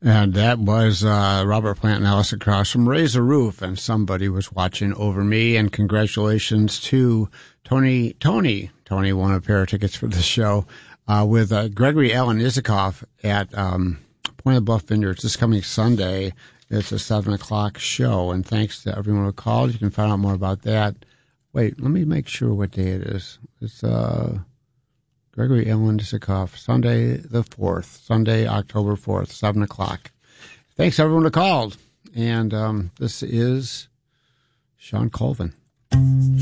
And that was Robert Plant and Alice across from Raise the Roof, and somebody was watching over me. And congratulations to Tony won a pair of tickets for the show with Gregory Alan Isikoff at Point of Bluff Vineyards this coming Sunday. It's a 7 o'clock show, and thanks to everyone who called. You can find out more about that. Wait, let me make sure what day it is. It's Gregory Alan Isikoff, Sunday the 4th, Sunday, October 4th, 7 o'clock. Thanks, everyone who called. And this is Shawn Colvin.